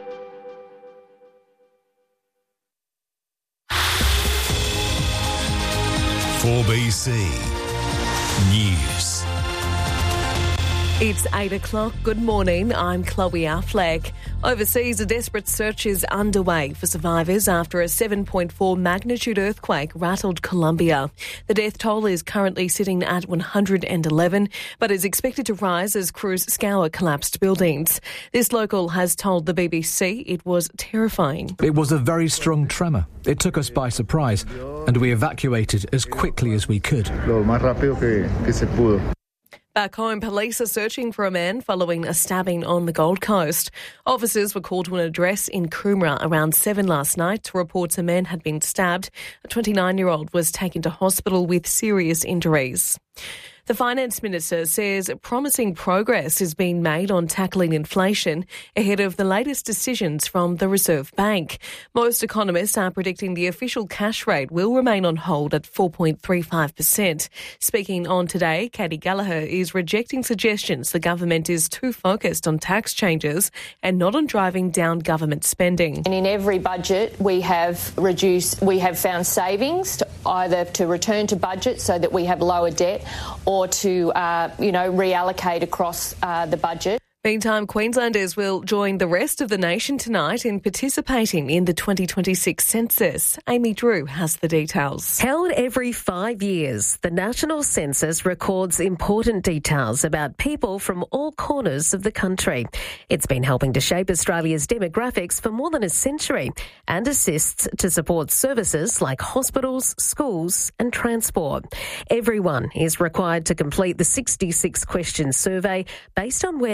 four B C News. It's eight o'clock. Good morning. I'm Chloe Affleck. Overseas, a desperate search is underway for survivors after a seven point four magnitude earthquake rattled Colombia. The death toll is currently sitting at one hundred eleven, but is expected to rise as crews scour collapsed buildings. This local has told the B B C it was terrifying. It was a very strong tremor. It took us by surprise, and we evacuated as quickly as we could. Lo más rápido que, que se pudo. Back home, police are searching for a man following a stabbing on the Gold Coast. Officers were called to an address in Coomera around seven last night to report a man had been stabbed. A twenty-nine-year-old was taken to hospital with serious injuries. The Finance Minister says promising progress is being made on tackling inflation ahead of the latest decisions from the Reserve Bank. Most economists are predicting the official cash rate will remain on hold at four point three five percent. Speaking on Today, Katie Gallagher is rejecting suggestions the government is too focused on tax changes and not on driving down government spending. And in every budget, we have reduced, we have found savings to either to return to budget so that we have lower debt, or or to, uh, you know, reallocate across uh, the budget. Meantime, Queenslanders will join the rest of the nation tonight in participating in the twenty twenty-six census. Amy Drew has the details. Held every five years, the National Census records important details about people from all corners of the country. It's been helping to shape Australia's demographics for more than a century and assists to support services like hospitals, schools and transport. Everyone is required to complete the sixty-six question survey based on where they are staying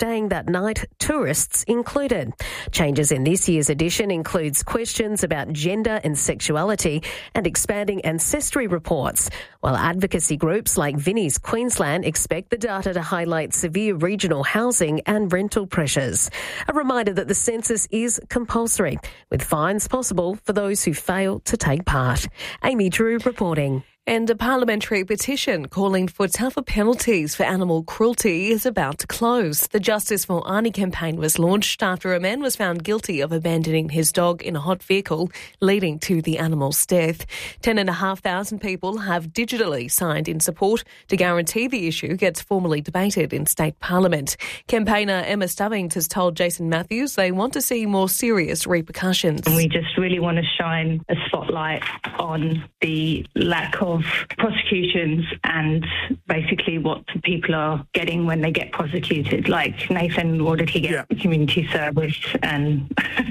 staying that night, tourists included. Changes in this year's edition includes questions about gender and sexuality and expanding ancestry reports, while advocacy groups like Vinnie's Queensland expect the data to highlight severe regional housing and rental pressures. A reminder that the census is compulsory, with fines possible for those who fail to take part. Amy Drew reporting. And a parliamentary petition calling for tougher penalties for animal cruelty is about to close. The Justice for Arnie campaign was launched after a man was found guilty of abandoning his dog in a hot vehicle, leading to the animal's death. Ten and a half thousand people have digitally signed in support to guarantee the issue gets formally debated in state parliament. Campaigner Emma Stubbings has told Jason Matthews they want to see more serious repercussions. And we just really want to shine a spotlight on the lack of of prosecutions and basically what people are getting when they get prosecuted. Like Nathan, what did he get? Yeah. Community service and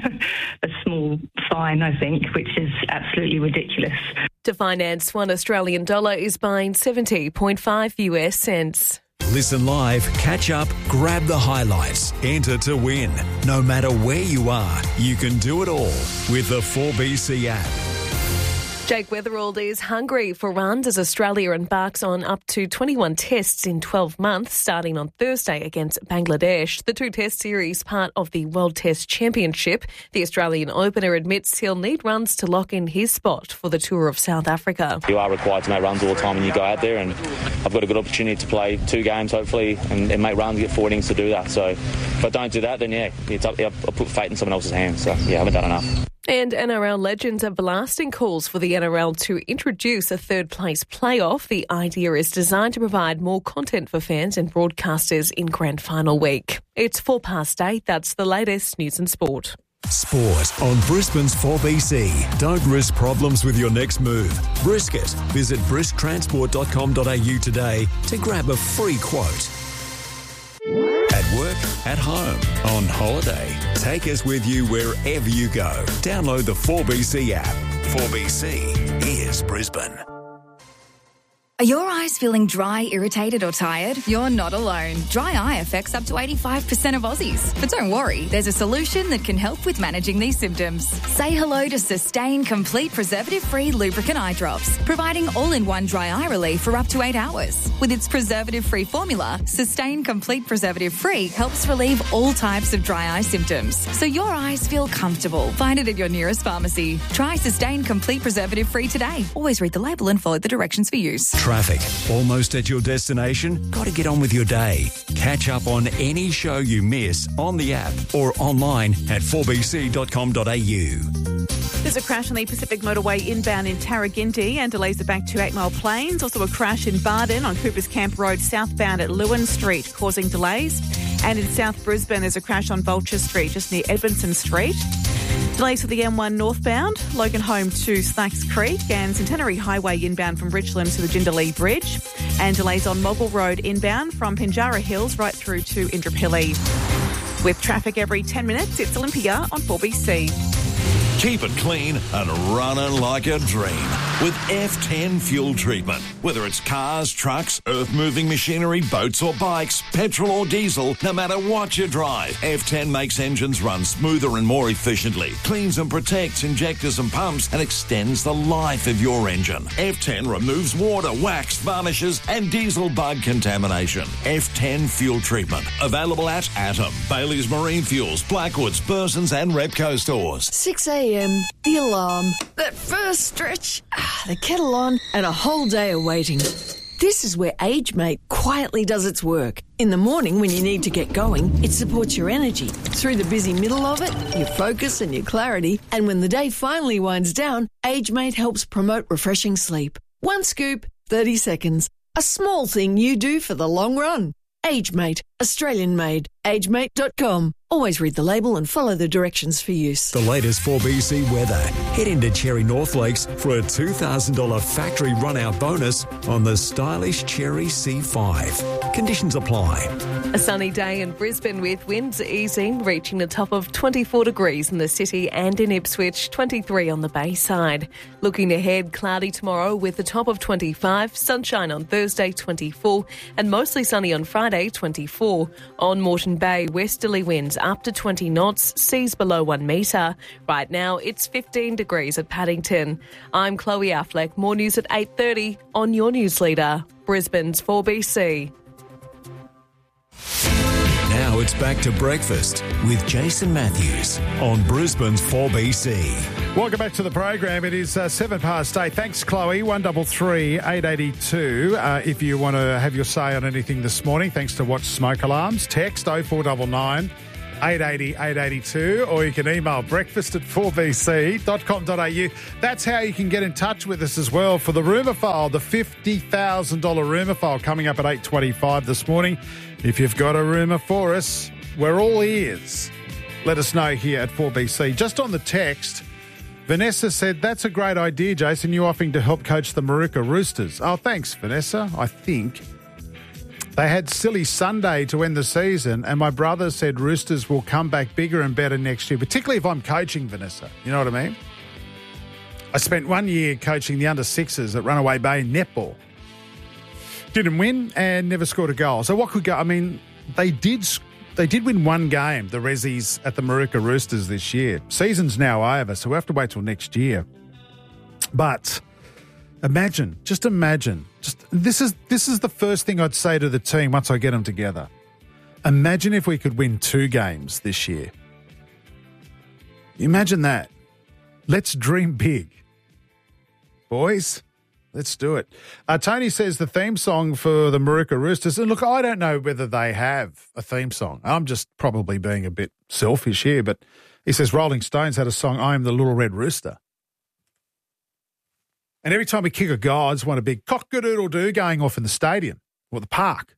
a small fine, I think, which is absolutely ridiculous. To finance one Australian dollar is buying seventy point five U S cents. Listen live, catch up, grab the highlights, enter to win. No matter where you are, you can do it all with the four B C app. Jake Weatherald is hungry for runs as Australia embarks on up to twenty-one tests in twelve months, starting on Thursday against Bangladesh. The two-test series, part of the World Test Championship. The Australian opener admits he'll need runs to lock in his spot for the Tour of South Africa. You are required to make runs all the time when you go out there, and I've got a good opportunity to play two games, hopefully, and, and make runs, get four innings to do that. So if I don't do that, then, yeah, it's up, I'll put fate in someone else's hands. So, yeah, I haven't done enough. And N R L legends are blasting calls for the N R L to introduce a third-place playoff. The idea is designed to provide more content for fans and broadcasters in grand final week. It's four past eight. That's the latest news and sport. Sport on Brisbane's four B C. Don't risk problems with your next move. Brisket. Visit brisk transport dot com dot a u today to grab a free quote. At work, at home, on holiday. Take us with you wherever you go. Download the four B C app. four B C is Brisbane. Are your eyes feeling dry, irritated or tired? You're not alone. Dry eye affects up to eighty-five percent of Aussies. But don't worry, there's a solution that can help with managing these symptoms. Say hello to Sustain Complete Preservative-Free Lubricant Eye Drops, providing all-in-one dry eye relief for up to eight hours. With its preservative-free formula, Sustain Complete Preservative-Free helps relieve all types of dry eye symptoms, so your eyes feel comfortable. Find it at your nearest pharmacy. Try Sustain Complete Preservative-Free today. Always read the label and follow the directions for use. Traffic. Almost at your destination? Got to get on with your day. Catch up on any show you miss on the app or online at four b c dot com dot a u. There's a crash on the Pacific Motorway inbound in Tarragindi and delays are back to Eight Mile Plains. Also a crash in Barden on Coopers Camp Road southbound at Lewin Street, causing delays. And in South Brisbane, there's a crash on Vulture Street just near Edmondson Street. Delays for the M one northbound, Logan Home to Slacks Creek and Centenary Highway inbound from Richland to the Jindalee Bridge. And delays on Moggle Road inbound from Pinjarra Hills right through to Indooroopilly. With traffic every ten minutes, it's Olympia on four B C. Keep it clean and running like a dream with F ten fuel treatment. Whether it's cars, trucks, earth-moving machinery, boats or bikes, petrol or diesel, no matter what you drive, F ten makes engines run smoother and more efficiently, cleans and protects injectors and pumps, and extends the life of your engine. F ten removes water, wax, varnishes, and diesel bug contamination. F ten fuel treatment. Available at Atom, Bailey's Marine Fuels, Blackwoods, Burson's and Repco stores. six a.m, the alarm, that first stretch, ah, the kettle on, and a whole day of waiting. This is where AgeMate quietly does its work. In the morning when you need to get going, it supports your energy. Through the busy middle of it, your focus and your clarity. And when the day finally winds down, AgeMate helps promote refreshing sleep. One scoop, thirty seconds. A small thing you do for the long run. AgeMate, Australian made. age mate dot com. Always read the label and follow the directions for use. The latest four B C weather. Head into Cherry North Lakes for a two thousand dollars factory run-out bonus on the stylish Cherry C five. Conditions apply. A sunny day in Brisbane with winds easing, reaching a top of twenty-four degrees in the city and in Ipswich, twenty-three on the Bayside. Looking ahead, cloudy tomorrow with a top of twenty-five, sunshine on Thursday, twenty-four, and mostly sunny on Friday, twenty-four. On Moreton Bay, westerly winds up to twenty knots, seas below one metre. Right now, it's fifteen degrees at Paddington. I'm Chloe Affleck. More news at eight thirty on your news leader, Brisbane's four B C. Now it's back to breakfast with Jason Matthews on Brisbane's four B C. Welcome back to the program. It is uh, seven past eight. Thanks, Chloe. one double three eight eighty two. Uh, if you want to have your say on anything this morning, thanks to Watch Smoke Alarms, text oh four nine nine eight eight oh eight eight two, or you can email breakfast at four b c dot com dot a u. That's how you can get in touch with us as well for the rumour file, the fifty thousand dollars rumour file coming up at eight twenty-five this morning. If you've got a rumour for us, we're all ears. Let us know here at four B C. Just on the text, Vanessa said, that's a great idea, Jason. You offering to help coach the Maruka Roosters. Oh, thanks, Vanessa. I think they had Silly Sunday to end the season, and my brother said Roosters will come back bigger and better next year, particularly if I'm coaching, Vanessa. You know what I mean? I spent one year coaching the under sixes at Runaway Bay netball. Didn't win and never scored a goal. So what could go? I mean, they did they did win one game, the Rezzies at the Maruka Roosters this year. Season's now over, so we have to wait till next year. But imagine, just imagine, just this is this is the first thing I'd say to the team once I get them together. Imagine if we could win two games this year. Imagine that. Let's dream big. Boys, let's do it. Uh, Tony says the theme song for the Maruka Roosters, and look, I don't know whether they have a theme song. I'm just probably being a bit selfish here, but he says Rolling Stones had a song, I Am the Little Red Rooster. And every time we kick a goal, I just want a big cock-a-doodle-doo going off in the stadium or the park.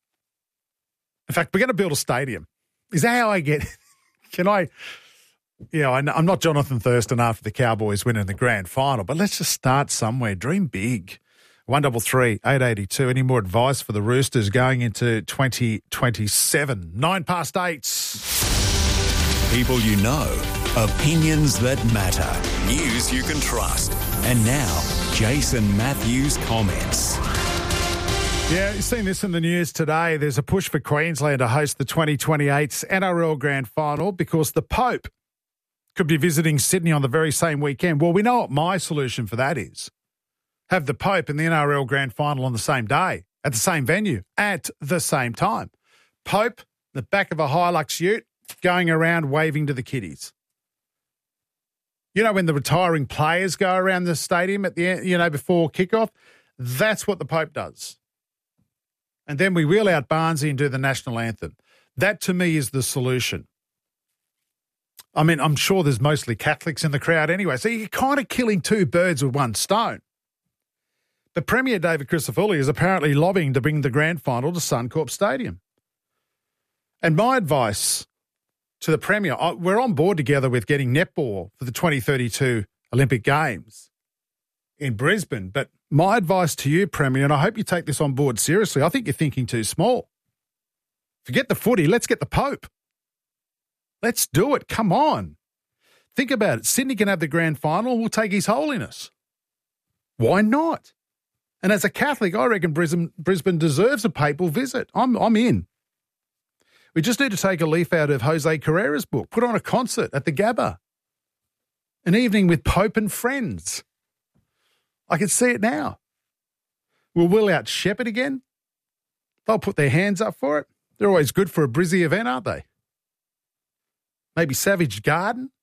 In fact, we're going to build a stadium. Is that how I get Can I... Yeah, I know, I'm not Jonathan Thurston after the Cowboys win in the grand final, but let's just start somewhere. Dream big. one double three eight eight two. Any more advice for the Roosters going into twenty twenty-seven? Nine past eight. People you know, opinions that matter, news you can trust. And now, Jason Matthews comments. Yeah, you've seen this in the news today. There's a push for Queensland to host the twenty twenty-eight N R L Grand Final because the Pope could be visiting Sydney on the very same weekend. Well, we know what my solution for that is. Have the Pope and the N R L Grand Final on the same day, at the same venue, at the same time. Pope, the back of a Hilux ute, going around waving to the kiddies. You know when the retiring players go around the stadium at the end, you know, before kickoff? That's what the Pope does. And then we wheel out Barnsley and do the national anthem. That, to me, is the solution. I mean, I'm sure there's mostly Catholics in the crowd anyway, so you're kind of killing two birds with one stone. But Premier David Crisafulli is apparently lobbying to bring the grand final to Suncorp Stadium. And my advice to the Premier, we're on board together with getting netball for the twenty thirty-two Olympic Games in Brisbane, but my advice to you, Premier, and I hope you take this on board seriously, I think you're thinking too small. Forget the footy, let's get the Pope. Let's do it. Come on. Think about it. Sydney can have the grand final. We'll take His Holiness. Why not? And as a Catholic, I reckon Brisbane, Brisbane deserves a papal visit. I'm, I'm in. We just need to take a leaf out of Jose Carrera's book, put on a concert at the Gabba. An evening with Pope and friends. I can see it now. We'll wheel out Shepherd again. They'll put their hands up for it. They're always good for a Brizzy event, aren't they? Maybe Savage Garden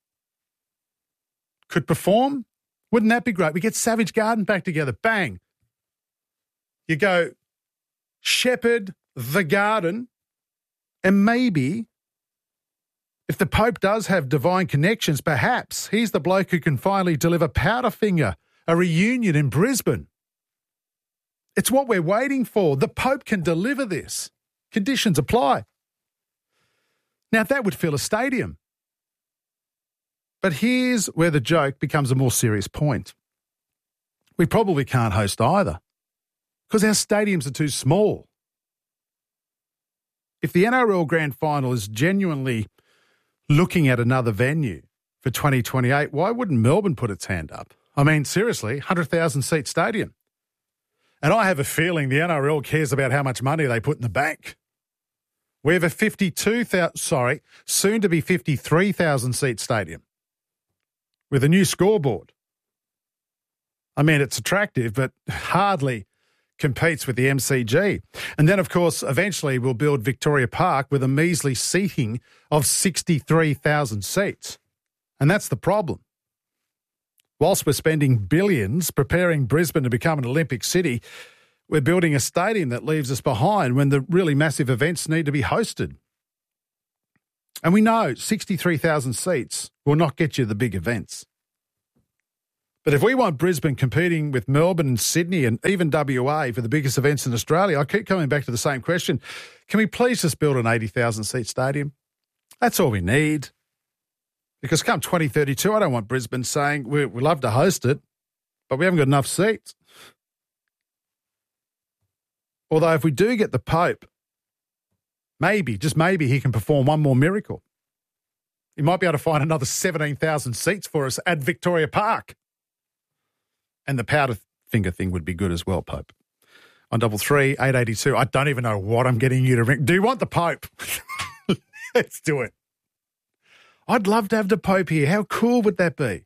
could perform. Wouldn't that be great? We get Savage Garden back together. Bang. You go Shepherd, the Garden, and maybe if the Pope does have divine connections, perhaps he's the bloke who can finally deliver Powderfinger, a reunion in Brisbane. It's what we're waiting for. The Pope can deliver this. Conditions apply. Now, that would fill a stadium. But here's where the joke becomes a more serious point. We probably can't host either because our stadiums are too small. If the N R L Grand Final is genuinely looking at another venue for twenty twenty-eight, why wouldn't Melbourne put its hand up? I mean, seriously, one hundred thousand seat stadium. And I have a feeling the N R L cares about how much money they put in the bank. We have a fifty-two thousand, sorry, soon to be fifty-three thousand seat stadium with a new scoreboard. I mean, it's attractive, but hardly competes with the M C G. And then, of course, eventually we'll build Victoria Park with a measly seating of sixty-three thousand seats. And that's the problem. Whilst we're spending billions preparing Brisbane to become an Olympic city, we're building a stadium that leaves us behind when the really massive events need to be hosted. And we know sixty-three thousand seats will not get you the big events. But if we want Brisbane competing with Melbourne and Sydney and even W A for the biggest events in Australia, I keep coming back to the same question. Can we please just build an eighty thousand seat stadium? That's all we need. Because come twenty thirty-two, I don't want Brisbane saying we we love to host it, but we haven't got enough seats. Although if we do get the Pope, maybe, just maybe, he can perform one more miracle. He might be able to find another seventeen thousand seats for us at Victoria Park. And the powder finger thing would be good as well, Pope. On double three, eight eighty-two. I don't even know what I'm getting you to ring. Do you want the Pope? Let's do it. I'd love to have the Pope here. How cool would that be?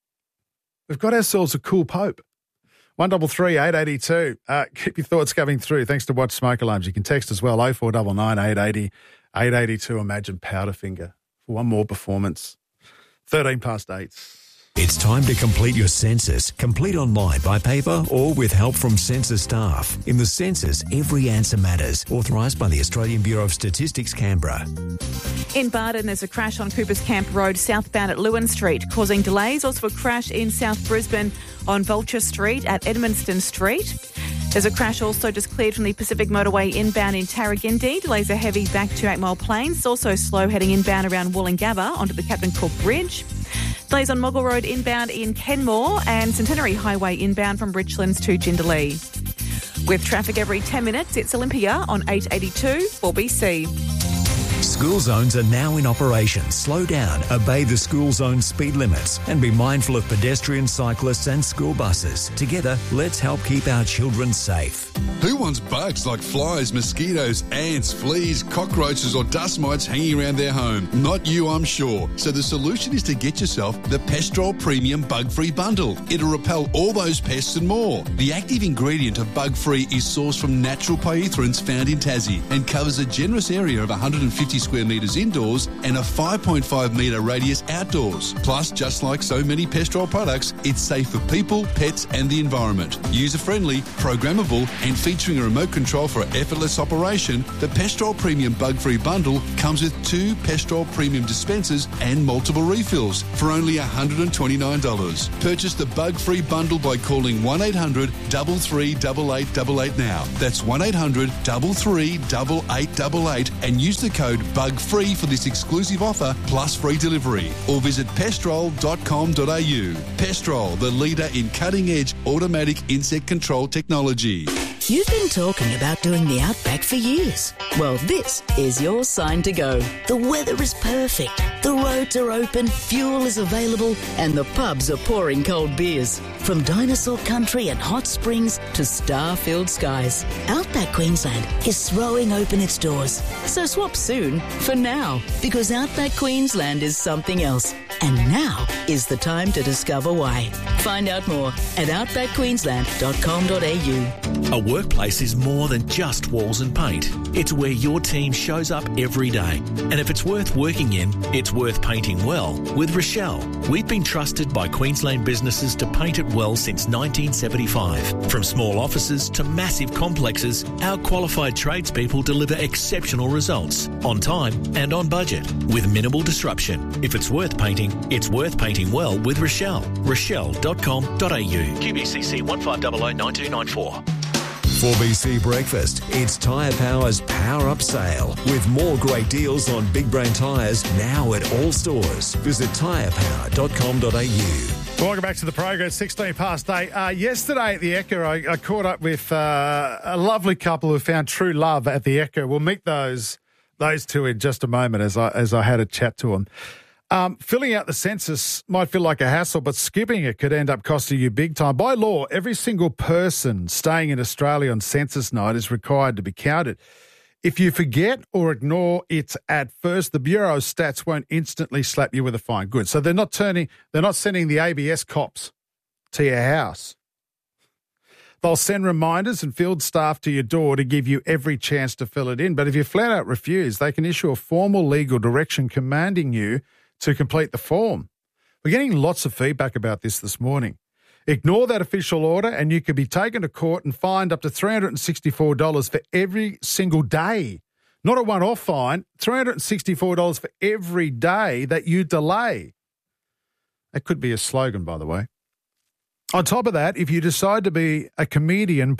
We've got ourselves a cool Pope. One double three, eight eighty-two. Uh, keep your thoughts coming through. Thanks to Watch Smoke Alarms. You can text as well, oh four nine nine, eight eighty, eight eighty-two. Imagine Powderfinger for one more performance. thirteen past eight. It's time to complete your census. Complete online, by paper, or with help from census staff. In the census, every answer matters. Authorised by the Australian Bureau of Statistics, Canberra. In Barden, there's a crash on Coopers Camp Road southbound at Lewin Street, causing delays. Also a crash in South Brisbane on Vulture Street at Edmundston Street. There's a crash also just cleared from the Pacific Motorway inbound in Tarragindi. Delays are heavy back to Eight Mile Plains. Also slow heading inbound around Woolloongabba onto the Captain Cook Bridge. Delays on Moggle Road inbound in Kenmore and Centenary Highway inbound from Richlands to Jindalee. With traffic every ten minutes, it's Olympia on eight eighty-two four B C. School zones are now in operation. Slow down, obey the school zone speed limits, and be mindful of pedestrians, cyclists and school buses. Together, let's help keep our children safe. Who wants bugs like flies, mosquitoes, ants, fleas, cockroaches or dust mites hanging around their home? Not you, I'm sure. So the solution is to get yourself the Pestrol Premium Bug-Free Bundle. It'll repel all those pests and more. The active ingredient of Bug-Free is sourced from natural pyrethroids found in Tassie and covers a generous area of one hundred fifty square metres indoors and a five point five metre radius outdoors. Plus, just like so many Pestrol products, it's safe for people, pets and the environment. User-friendly, programmable and featuring a remote control for effortless operation, the Pestrol Premium Bug-Free Bundle comes with two Pestrol Premium dispensers and multiple refills for only one hundred twenty-nine dollars. Purchase the Bug-Free Bundle by calling one eight hundred, three three eight eight eight eight now. That's one eight hundred, three three eight eight eight eight and use the code BUG-FREE for this exclusive offer plus free delivery. Or visit pestrol dot com dot a u. Pestrol, the leader in cutting-edge automatic insect control technology. You've been talking about doing the Outback for years. Well, this is your sign to go. The weather is perfect, the roads are open, fuel is available, and the pubs are pouring cold beers. From dinosaur country and hot springs to star-filled skies, Outback Queensland is throwing open its doors. So swap soon for now, because Outback Queensland is something else. And now is the time to discover why. Find out more at outback queensland dot com dot a u. A workplace is more than just walls and paint. It's where your team shows up every day. And if it's worth working in, it's worth painting well with Rochelle. We've been trusted by Queensland businesses to paint it well since nineteen seventy-five. From small offices to massive complexes, our qualified tradespeople deliver exceptional results on time and on budget with minimal disruption. If it's worth painting, it's worth painting well with Rochelle. rochelle dot com dot a u. Q B C C one five zero zero nine two nine four. four B C Breakfast. It's Tyre Power's Power Up Sale with more great deals on big brand tyres now at all stores. Visit tyre power dot com dot a u. Welcome back to the program. sixteen past eight. Uh, yesterday at the Echo, I, I caught up with uh, a lovely couple who found true love at the Echo. We'll meet those those two in just a moment as I as I had a chat to them. Um, filling out the census might feel like a hassle, but skipping it could end up costing you big time. By law, every single person staying in Australia on census night is required to be counted. If you forget or ignore it at first, the Bureau of Stats won't instantly slap you with a fine. Good. So they're not turning, they're not sending the A B S cops to your house. They'll send reminders and field staff to your door to give you every chance to fill it in. But if you flat out refuse, they can issue a formal legal direction commanding you to complete the form. We're getting lots of feedback about this this morning. Ignore that official order and you could be taken to court and fined up to three hundred sixty-four dollars for every single day. Not a one-off fine, three hundred sixty-four dollars for every day that you delay. That could be a slogan, by the way. On top of that, if you decide to be a comedian